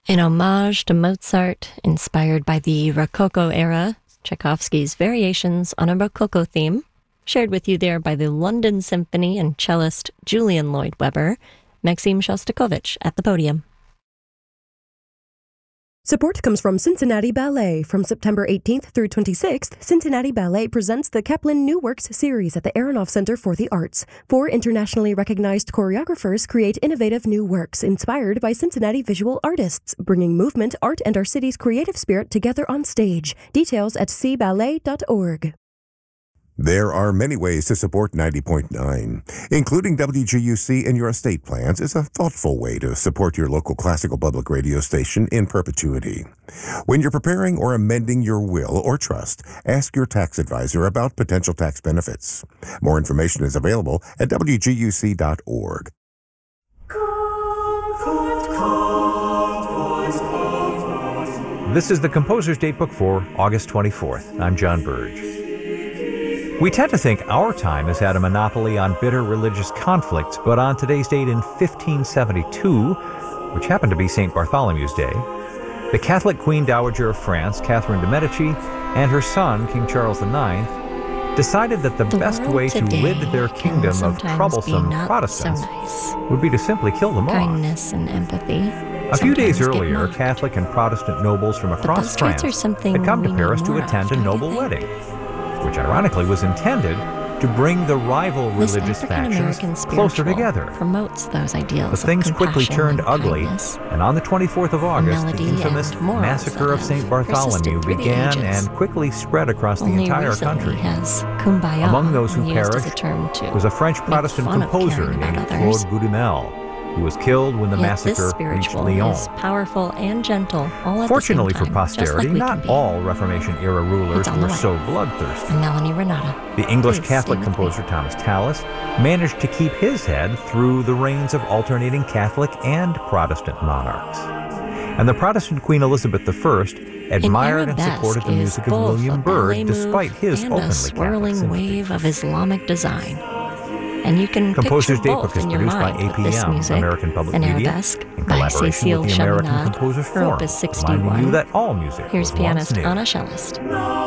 In homage to Mozart, inspired by the Rococo era, Tchaikovsky's Variations on a Rococo Theme, shared with you there by the London Symphony and cellist Julian Lloyd Webber, Maxim Shostakovich at the podium. Support comes from Cincinnati Ballet. From September 18th through 26th, Cincinnati Ballet presents the Kaplan New Works series at the Aronoff Center for the Arts. 4 internationally recognized choreographers create innovative new works inspired by Cincinnati visual artists, bringing movement, art, and our city's creative spirit together on stage. Details at cballet.org. There are many ways to support 90.9. Including WGUC in your estate plans is a thoughtful way to support your local classical public radio station in perpetuity. When you're preparing or amending your will or trust, ask your tax advisor about potential tax benefits. More information is available at WGUC.org. This is the Composer's Datebook for August 24th. I'm John Burge. We tend to think our time has had a monopoly on bitter religious conflicts, but on today's date in 1572, which happened to be St. Bartholomew's Day, the Catholic Queen Dowager of France, Catherine de' Medici, and her son, King Charles IX, decided that the best way to rid their kingdom of troublesome Protestants would be to simply kill them all. Kindness and empathy. A few days earlier, Catholic and Protestant nobles from across France had come to Paris to attend a noble wedding, which ironically was intended to bring the rival religious factions closer together. Promotes those ideals. But things quickly turned ugly, and on the 24th of August, the infamous Massacre of St. Bartholomew began and quickly spread across the entire country. Among those who perished was a French Protestant composer named Claude Boudimel, who was killed when the massacre reached Lyon. Powerful and gentle, all at Fortunately the same for time, posterity, just like not all Reformation-era rulers were so bloodthirsty. I'm Melanie Renata. The English Catholic composer Thomas Tallis managed to keep his head through the reigns of alternating Catholic and Protestant monarchs. And the Protestant Queen Elizabeth I admired and supported the music of William Byrd despite his openly Catholic swirling sympathy. wave of Islamic design. And you can Composer's picture both Datebook is in your produced by mind with this APM, music, American Public an Media, arabesque in by collaboration Cecile with the American Chaminade Composers for Forum, Opus reminding 61. you that all music Here's was once pianist new. Anna Cellist.